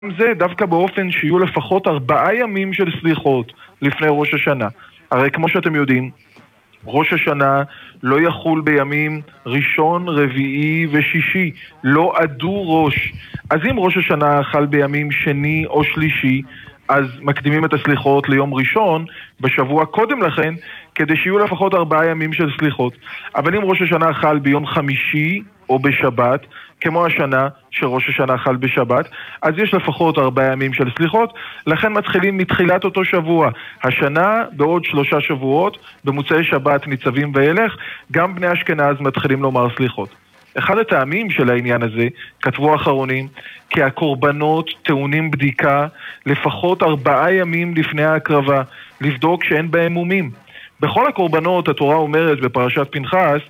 זה דווקא באופן שיהיו לפחות 4 ימים של סליחות לפני ראש השנה. הרי כמו שאתם יודעים, ראש השנה לא יחול בימים ראשון, רביעי ושישי, לא עדו ראש. אז אם ראש השנה חל בימים שני או שלישי, אז מקדימים את הסליחות ליום ראשון בשבוע קודם לכן, כדי שיהיו לפחות 4 ימים של סליחות. אבל אם ראש השנה חל ביום חמישי או בשבת, כמו השנה שראש השנה חל בשבת, אז יש לפחות 4 ימים של סליחות, לכן מתחילים מתחילת אותו שבוע. השנה בעוד 3 שבועות, במוצאי שבת ניצבים ואילך, גם בני אשכנז מתחילים לומר סליחות. אחד הטעמים של העניין הזה, כתבו האחרונים, כי הקורבנות טעונים בדיקה לפחות 4 ימים לפני ההקרבה, לבדוק שאין בהם מומים. בכל הקורבנות התורה אומרת בפרשת פנחס,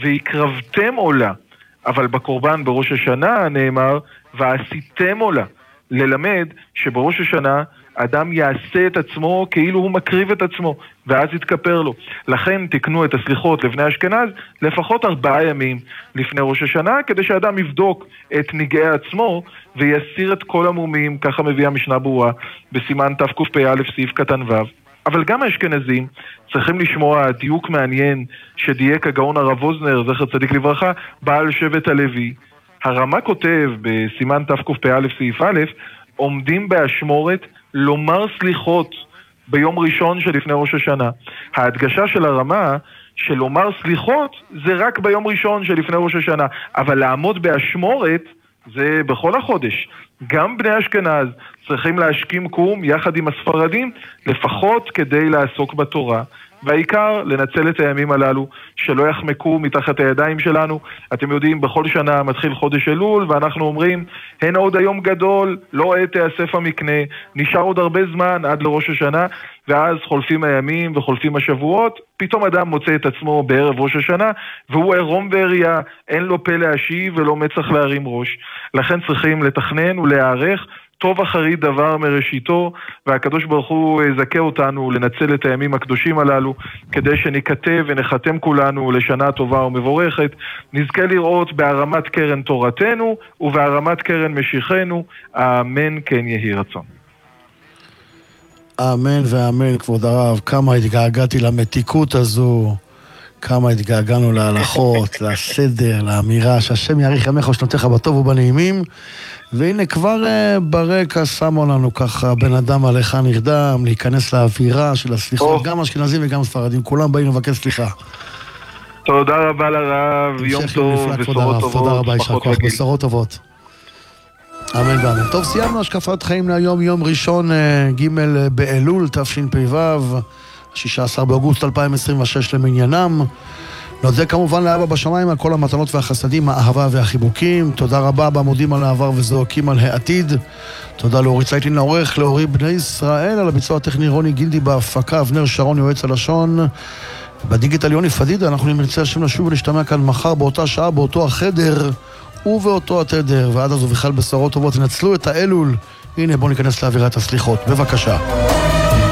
ויקרבתם עולה, אבל בקורבן בראש השנה נאמר, ועשיתם עולה, ללמד שבראש השנה אדם יעשה את עצמו כאילו הוא מקריב את עצמו, ואז יתכפר לו. לכן תקנו את הסליחות לבני אשכנז לפחות 4 ימים לפני ראש השנה, כדי שאדם יבדוק את נגעי עצמו ויסיר את כל המומים, ככה מביאה משנה ברורה בסימן תקפ"א סעיף קטן ו'. אבל גם האשכנזים צריכים לשמוע דיוק מעניין שדייק הגאון הרב ווזנר, זכר צדיק לברכה, בעל שבט הלוי. הרמ"א כותב בסימן תקפ"א סעיף א', עומדים באשמורת לומר סליחות ביום ראשון שלפני ראש השנה. ההדגשה של הרמ"א שלומר סליחות זה רק ביום ראשון שלפני ראש השנה, אבל לעמוד באשמורת זה בכל החודש. גם בני אשכנז צריכים להשכים קום יחד עם הספרדים, לפחות כדי לעסוק בתורה. והעיקר לנצל את הימים הללו שלא יחמקו מתחת הידיים שלנו. אתם יודעים, בכל שנה מתחיל חודש אלול ואנחנו אומרים, הנה עוד היום גדול, לא עת תאסף המקנה, נשאר עוד הרבה זמן עד לראש השנה, ואז חולפים הימים וחולפים השבועות, פתאום אדם מוצא את עצמו בערב ראש השנה והוא ערום ועריה, אין לו פה להשיב ולא מצח להרים ראש. לכן צריכים לתכנן ולהיערך, טוב אחרית דבר מראשיתו, והקדוש ברוך הוא זכה אותנו לנצל את הימים הקדושים הללו, כדי שניכתב ונחתם כולנו לשנה טובה ומבורכת, נזכה לראות בהרמת קרן תורתנו ובהרמת קרן משיחנו, אמן כן יהי רצון. אמן ואמן כבוד הרב, כמה התגעגעתי למתיקות הזו, כמה התגעגענו להלכות, לסדר, לאמירה, שהשם יאריך ימיך ושנותיך בטוב ובנעימים, והנה כבר ברקע שמו לנו ככה בן אדם עליך נרדם, להיכנס לאווירה של הסליחות, גם אשכנזים וגם ספרדים, כולם באים לבקש סליחה. תודה רבה לרב, יום טוב, בשורות טובות. תודה רבה, יישר כוח, בשורות טובות. אמן ואמן. טוב, סיימנו השקפת חיים להיום, יום ראשון ג' באלול, תשפ"ו, 16 באוגוסט 2026 למניינם. נודה כמובן לאבא בשמיים על כל המתנות והחסדים, האהבה והחיבוקים. תודה רבה בעמודים על העבר וזועקים על העתיד. תודה לאורי צייטלין לעורך, לאורי בני ישראל על הביצוע הטכני, רוני גינדי בהפקה, אבנר שרון יועץ הלשון, בדיגיטל יוני פדידה. אנחנו נרצה השם לשוב ולהשתמע כאן מחר באותה שעה, באותו החדר ובאותו התדר, ועד אז ובכלל בשורות טובות. תנצלו את האלול. הנה בואו ניכנס לאווירת הסליחות, בבקשה.